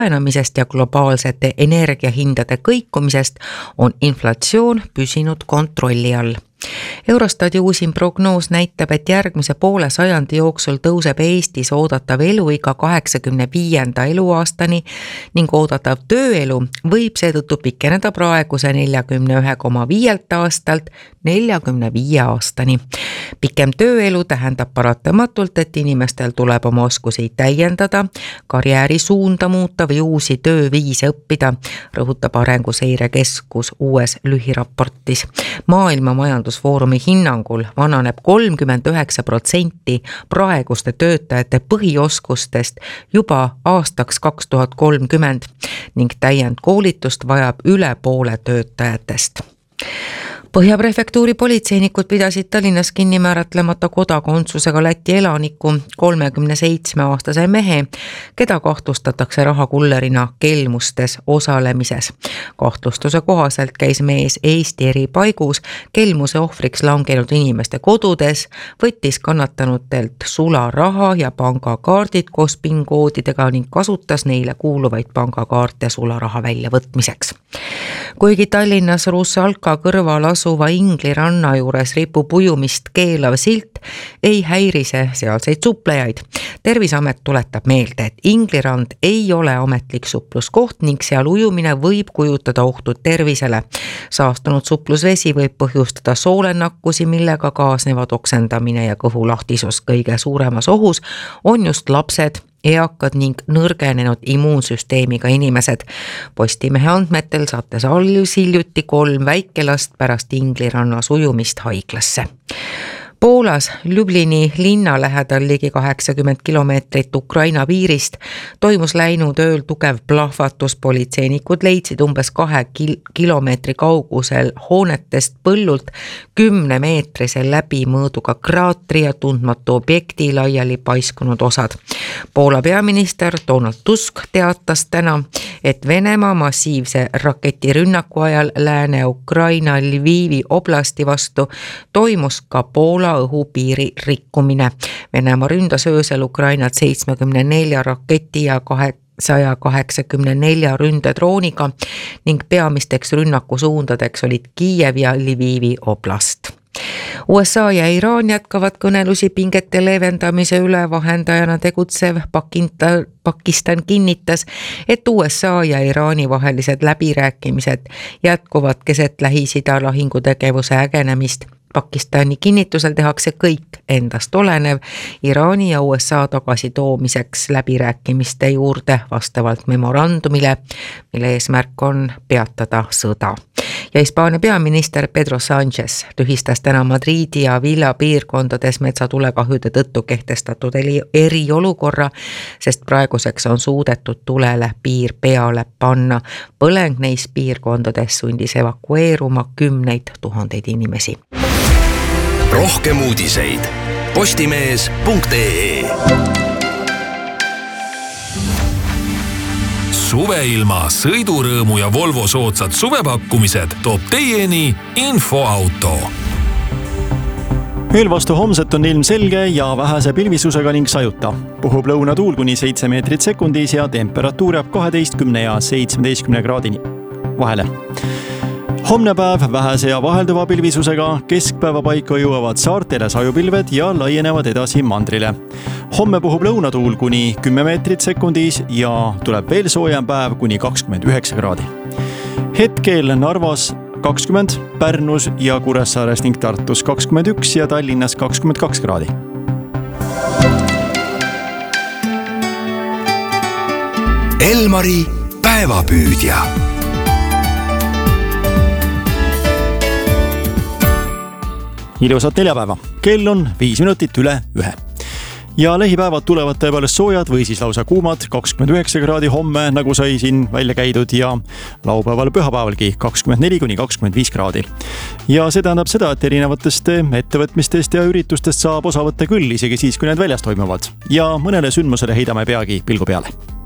laenamisest ja globaalsete energiahindade kõikumisest on inflatsioon püsinud kontrolli all. Eurostati uusim prognoos näitab, et järgmise poole sajandi jooksul tõuseb Eestis oodatav eluiga 85. eluaastani ning oodatav tööelu võib seetõttu pikeneda praeguse 41,5 aastalt 45 aastani. Pikem tööelu tähendab paratamatult, et inimestel tuleb oma oskusi täiendada, karjääri suunda muuta või uusi tööviise õppida, rõhutab Arenguseire Keskus uues lühiraportis. Maailma Majandusfoorumi hinnangul vananeb 39% praeguste töötajate põhioskustest juba aastaks 2030 ning täiendkoolitust vajab üle poole töötajatest. Põhjaprefektuuri politseinikud pidasid Tallinnas kinni määratlemata kodakondsusega Läti elaniku 37-aastase mehe, keda kahtlustatakse rahakullerina kelmustes osalemises. Kahtlustuse kohaselt käis mees Eesti eri paigus kelmuse ohvriks langenud inimeste kodudes, võttis kannatanutelt sularaha ja pangakaardid koos PIN-koodidega ning kasutas neile kuuluvaid pangakaarte sularaha väljavõtmiseks. Kuigi Tallinnas Russalka kõrval asuva Ingli ranna juures ripub ujumist keelav silt, ei häiri see sealseid suplejaid. Terviseamet tuletab meelde, et Ingli rand ei ole ametlik supluskoht ning seal ujumine võib kujutada ohtu tervisele. Saastunud suplusvesi võib põhjustada soolenakkusi, millega kaasnevad oksendamine ja kõhulahtisus. Kõige suuremas ohus on just lapsed, eakad ning nõrgenenud immuunsüsteemiga inimesed. Postimehe andmetel saates hiljuti 3 väikelast pärast Ingli rannas ujumist haiglasse. Poolas Ljublini linna lähedal ligi 80 kilomeetrit Ukraina piirist toimus läinud ööl tugev plahvatus. Politseinikud leidsid umbes 2 kilomeetri kaugusel hoonetest põllult 10-meetrise läbimõõduga kraatri ja tundmatu objekti laiali paiskunud osad. Poola peaminister Donald Tusk teatas täna, et Venemaa massiivse raketirünnaku ajal Lääne-Ukraina Lvivi oblasti vastu toimus ka Poola õhupiiri rikkumine. Venemaa ründas öösel Ukrainat 74 raketi ja 184 ründedrooniga ning peamisteks rünnakusuundadeks olid Kiiev ja Lvivi oblast. USA ja Iraan jätkavad kõnelusi pingete leevendamise üle. Vahendajana tegutsev Pakistan kinnitas, et USA ja Iraani vahelised läbirääkimised jätkuvad keset Lähis-Ida lahingutegevuse ägenemist. Pakistani kinnitusel tehakse kõik endast olenev Iraani ja USA tagasitoomiseks läbirääkimiste juurde vastavalt memorandumile, mille eesmärk on peatada sõda. Ja Hispaania peaminister Pedro Sánchez tühistas täna Madridi ja Villa piirkondades metsatulekahjude tõttu kehtestatud eriolukorra, sest praeguseks on suudetud tulele piir peale panna. Põleng neis piirkondades sundis evakueeruma 10 000 inimesi. Rohkem uudiseid postimees.ee. Suveilma, sõidurõõmu ja Volvo soodsad suvepakkumised toob teieni Infoauto. Ööl vastu homset on ilm selge ja vähese pilvisusega ning sajuta. Puhub lõunatuul kuni 7 meetrit sekundis ja temperatuur jääb 12 ja 17 kraadini vahele. Homne päev vähese ja vahelduva pilvisusega, keskpäeva paika jõuavad saartele sajupilved ja laienevad edasi mandrile. Homme puhub lõunatuul kuni 10 meetrit sekundis ja tuleb veel soojem päev kuni 29 kraadi. Hetkel Narvas 20, Pärnus ja Kuressaares ning Tartus 21 ja Tallinnas 22 kraadi. Elmari päevapüüdja. Ilusat neljapäeva. Kell on 5 minutit üle 1. Ja lähipäevad tulevad tõepoolest soojad või siis lausa kuumad, 29 kraadi homme, nagu sai siin välja käidud, ja laupäeval pühapäevalgi 24–25 kraadi. Ja see tähendab seda, et erinevatest ettevõtmistest ja üritustest saab osa võtta küll, isegi siis, kui need väljas toimuvad. Ja mõnele sündmusele heidame peagi pilgu peale.